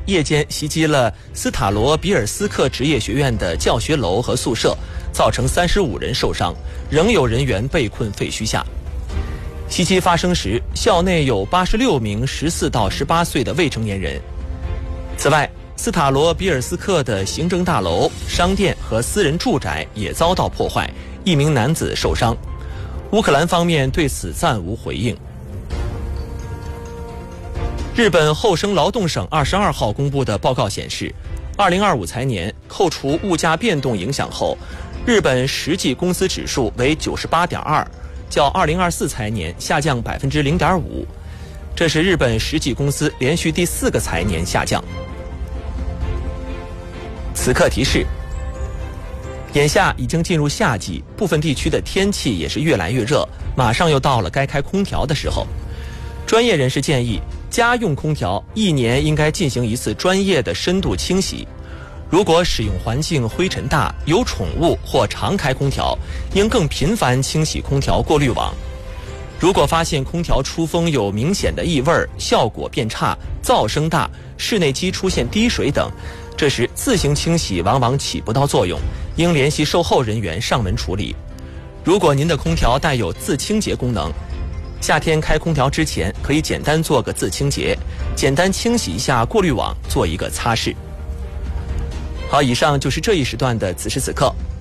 夜间袭击了斯塔罗比尔斯克职业学院的教学楼和宿舍，造成35人受伤，仍有人员被困废墟下。袭击发生时，校内有86名14到18岁的未成年人。此外，斯塔罗比尔斯克的行政大楼、商店和私人住宅也遭到破坏，1名男子受伤。乌克兰方面对此暂无回应。日本厚生劳动省22号公布的报告显示，2025财年扣除物价变动影响后，日本实际工资指数为98.2，较2024财年下降0.5%，这是日本实际工资连续第4个财年下降。此刻提示：眼下已经进入夏季，部分地区的天气也是越来越热，马上又到了该开空调的时候。专业人士建议，家用空调1年应该进行一次专业的深度清洗。如果使用环境灰尘大、有宠物或常开空调，应更频繁清洗空调过滤网。如果发现空调出风有明显的异味、效果变差、噪声大、室内机出现滴水等，这时自行清洗往往起不到作用，应联系售后人员上门处理。如果您的空调带有自清洁功能，夏天开空调之前可以简单做个自清洁，简单清洗一下过滤网，做一个擦拭。好，以上就是这一时段的此时此刻，